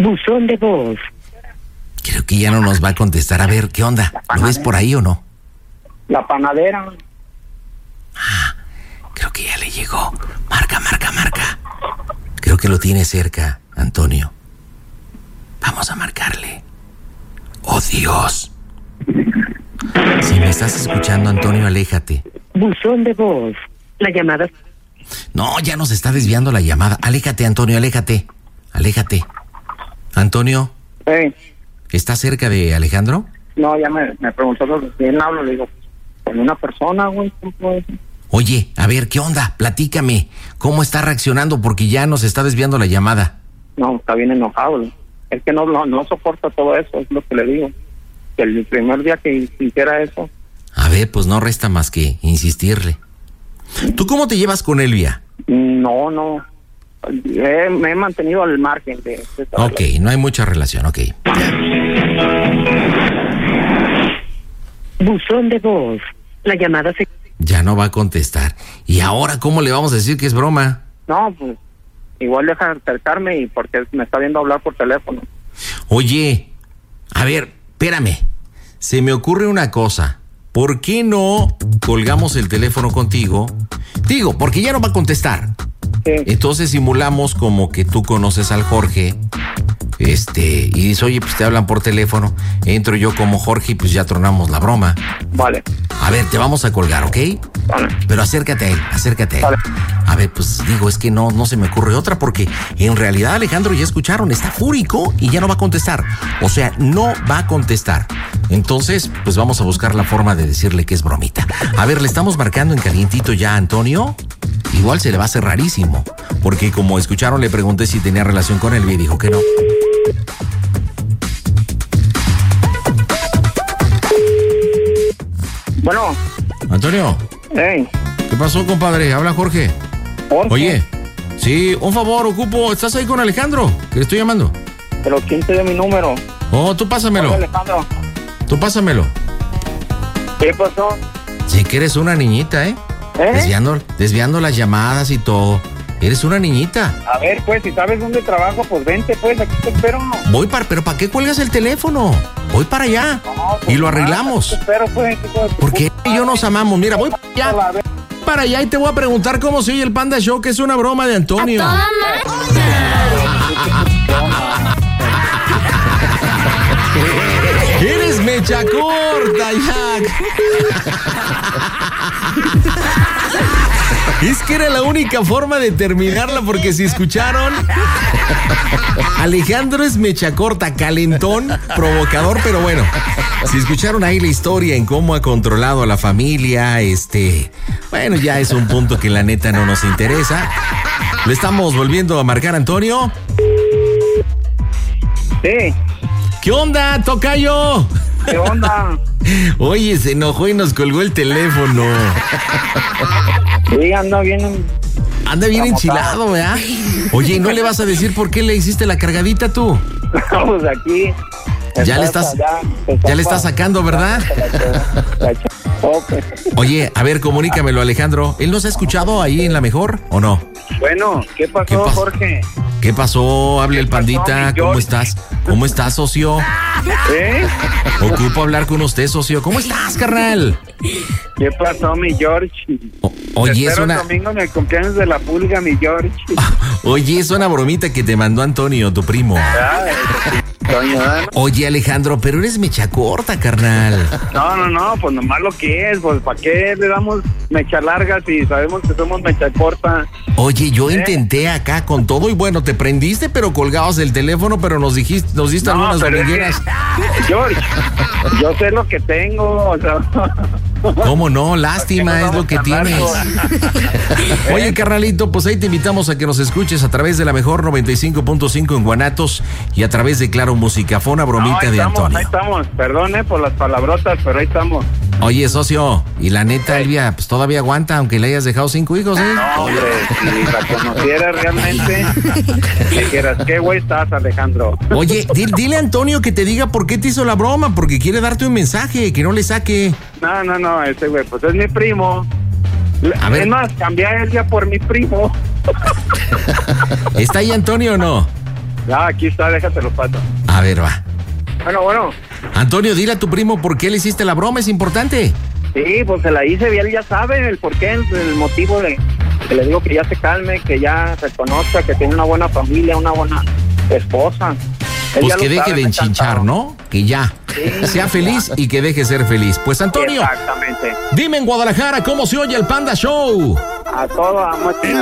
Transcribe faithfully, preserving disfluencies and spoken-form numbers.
Buzón de voz. Creo que ya no nos va a contestar. A ver, ¿qué onda? ¿Lo ves por ahí o no? La panadera. Ah, creo que ya le llegó. Marca, marca, marca. Creo que lo tiene cerca, Antonio. Vamos a marcarle. ¡Oh, Dios! Si me estás escuchando, Antonio, aléjate. Buzón de voz. La llamada... No, ya nos está desviando la llamada. Aléjate, Antonio, aléjate. Aléjate. Antonio. Hey. ¿Estás cerca de Alejandro? No, ya me, me preguntó quién hablo. Le digo, con una persona, güey. Oye, a ver, ¿qué onda? Platícame. ¿Cómo está reaccionando? Porque ya nos está desviando la llamada. No, está bien enojado, güey. Es que no, no, no soporta todo eso, es lo que le digo. Que el primer día que hiciera eso... A ver, pues no resta más que insistirle. ¿Tú cómo te llevas con Elvia? No, no. He, me he mantenido al margen de... de ok, relación. No hay mucha relación, ok. Buzón de voz. La llamada se... Ya no va a contestar. ¿Y ahora cómo le vamos a decir que es broma? No, pues... Igual deja de acercarme y porque me está viendo hablar por teléfono. Oye, a ver, espérame. Se me ocurre una cosa. ¿Por qué no colgamos el teléfono contigo? Digo, porque ya no va a contestar. Sí. Entonces simulamos como que tú conoces al Jorge. Este, y dices, oye, pues te hablan por teléfono. Entro yo como Jorge y pues ya tronamos la broma. Vale. A ver, te vamos a colgar, ¿ok? Vale. Pero acércate a él, acércate a él. Vale. A ver, pues digo, es que no, no se me ocurre otra porque en realidad Alejandro ya escucharon, está fúrico y ya no va a contestar. O sea, no va a contestar. Entonces, pues vamos a buscar la forma de decirle que es bromita. A ver, le estamos marcando en calientito ya a Antonio. Igual se le va a hacer rarísimo. Porque como escucharon, le pregunté si tenía relación con él y dijo que no. Bueno. Antonio. Hey. ¿Qué pasó, compadre? Habla Jorge. Jorge. Oye, sí, un favor, ocupo. ¿Estás ahí con Alejandro? Que le estoy llamando. Pero ¿quién te dio mi número? Oh, tú pásamelo. Hola, Alejandro. Tú pásamelo. ¿Qué pasó? Sí que eres una niñita, ¿eh? ¿Eh? Desviando, desviando las llamadas y todo. Eres una niñita. A ver, pues, si sabes dónde trabajo, pues vente, pues, aquí te espero. Voy para... ¿Pero para qué cuelgas el teléfono? Voy para allá. No, pues, y lo arreglamos. Te espero, pues. Porque él y yo nos amamos. Mira, voy para allá. Para allá y te voy a preguntar cómo se oye el Panda Show, que es una broma de Antonio. ¡Eres mecha corta, Jack! Es que era la única forma de terminarla, porque si escucharon, Alejandro es mecha corta, calentón, provocador, pero bueno, si escucharon ahí la historia en cómo ha controlado a la familia, este, bueno, ya es un punto que la neta no nos interesa. Le estamos volviendo a marcar, Antonio. Sí. ¿Qué onda, tocayo? ¿Qué onda? Oye, se enojó y nos colgó el teléfono. Sí, anda bien. Anda bien enchilado, ¿verdad? Oye, ¿y no le vas a decir por qué le hiciste la cargadita tú? Vamos aquí. Ya le estás, ya le estás sacando, ¿verdad? Oye, a ver, comunícamelo, Alejandro. ¿Él nos ha escuchado ahí en La Mejor o no? Bueno, ¿qué pasó, ¿Qué pas- Jorge? ¿Qué pasó? Hable el pandita. mi ¿Cómo George? estás? ¿Cómo estás, socio? ¿Eh? Ocupo hablar con usted, socio. ¿Cómo estás, carnal? ¿Qué pasó, mi George? O- oye, Te es espero una... el domingo en el cumpleaños de la pulga, mi George. Oye, es una bromita que te mandó Antonio, tu primo. Ah, Toño, ¿no? Oye, Alejandro, pero eres mecha corta, carnal. No, no, no, pues nomás lo que es, pues ¿para qué le damos mecha larga si sabemos que somos mecha corta? Oye, yo ¿Eh? intenté acá con todo y bueno, te prendiste, pero colgabas el teléfono, pero nos dijiste, nos diste No, algunas pero es domingueras. que, George, yo sé lo que tengo, o sea... ¿Cómo no? Lástima es lo que tienes. Oye, carnalito, pues ahí te invitamos a que nos escuches a través de La Mejor noventa y cinco punto cinco en Guanatos y a través de Claro Música. Fue una bromita No, ahí de estamos, Antonio. ahí estamos, perdone por las palabrotas, pero ahí estamos. Oye, socio, y la neta, Elvia, pues todavía aguanta, aunque le hayas dejado cinco hijos, ¿eh? No, hombre, si la conociera realmente, le dijeras, ¿qué güey estás, Alejandro? Oye, di- dile a Antonio que te diga por qué te hizo la broma, porque quiere darte un mensaje, que no le saque. No, no, no, ese güey, pues es mi primo. A ver. Es más, cambié a él ya por mi primo. ¿Está ahí Antonio o no? Ya, aquí está, déjate lo paso. A ver, va. Bueno, bueno. Antonio, dile a tu primo por qué le hiciste la broma, es importante. Sí, pues se la hice, él ya sabe el por qué, el, el motivo de que le digo que ya se calme, que ya reconozca que tiene una buena familia, una buena esposa. Él Pues ya que lo deje sabe, de me enchinchar, encantaba. ¿no? Que ya Sí, sea feliz y que deje ser feliz. Pues Antonio, Exactamente. dime en Guadalajara cómo se oye el Panda Show. A todo, a